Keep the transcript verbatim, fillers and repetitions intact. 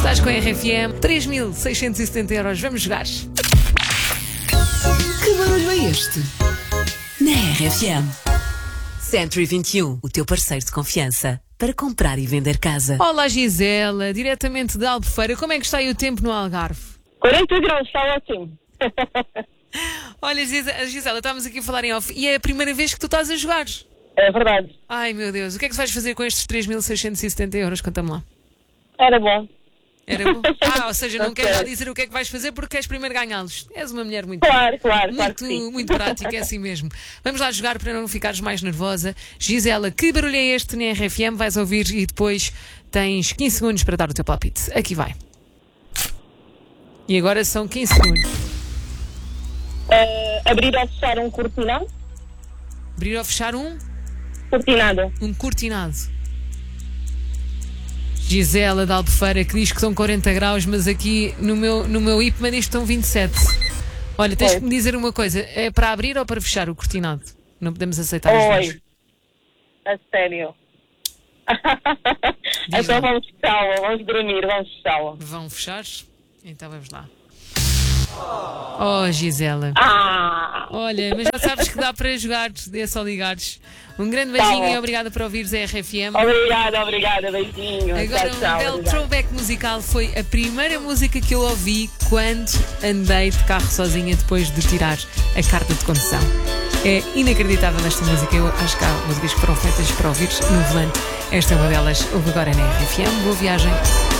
Estás com a R F M, três mil seiscentos e setenta euros. Vamos jogar. Que barulho é este? Na R F M. Century vinte e um, o teu parceiro de confiança para comprar e vender casa. Olá Gisela, diretamente de Albufeira. Como é que está aí o tempo no Algarve? quarenta graus, está ótimo. Olha Gisela, Gisela, estamos aqui a falar em off e é a primeira vez que tu estás a jogar. É verdade. Ai meu Deus, o que é que tu vais fazer com estes três mil seiscentos e setenta euros? Conta-me lá. Era bom. Era bom? Ah, ou seja, não Ok. queres já dizer o que é que vais fazer porque queres primeiro ganhá-los. És uma mulher muito, Claro, claro, claro muito, que sim. muito prática, é assim mesmo. Vamos lá jogar para não ficares mais nervosa. Gisela, que barulho é este na R F M? Vais ouvir e depois tens quinze segundos para dar o teu palpite. Aqui vai. E agora são quinze segundos. Eh, abrir ou fechar um cortinado? Abrir ou fechar um? Cortinado. Um cortinado. Gisela de Albufeira que diz que são quarenta graus, mas aqui no meu, no meu I P M A diz que estão vinte e sete. Olha, tens Oi. que me dizer uma coisa: é para abrir ou para fechar o cortinado? Não podemos aceitar os dois. Oi. A sério. Diz Então lá. vamos fechá-la, vamos dormir, vamos fechá-la. Vão fechar? Então vamos lá. Oh, Gisela. Ah! Olha, mas já sabes que dá para jogar, é só ligares. Um grande Tá beijinho bom. e obrigada por ouvires a R F M. Obrigada, obrigada, beijinho. Agora tchau, um tchau, belo obrigada. throwback musical. Foi a primeira música que eu ouvi quando andei de carro sozinha depois de tirar a carta de condução. É inacreditável esta música. Eu acho que há músicas que foram feitas para ouvir no volante. Esta é uma delas. Ouve agora na R F M. Boa viagem.